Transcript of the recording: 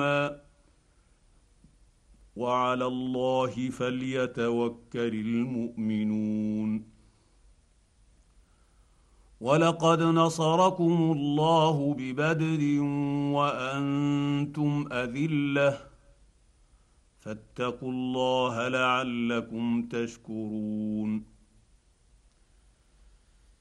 يوما وعلى الله فليتوكل المؤمنون. ولقد نصركم الله ببدر وانتم اذله فاتقوا الله لعلكم تشكرون.